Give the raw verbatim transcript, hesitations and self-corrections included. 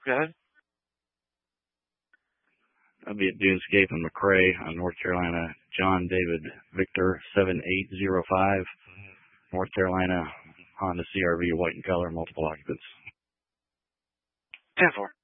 Go ahead. I'll be at Dunescape in McRae on North Carolina. John David Victor seven eight zero five, North Carolina, Honda C R V, white in color, multiple occupants. ten four.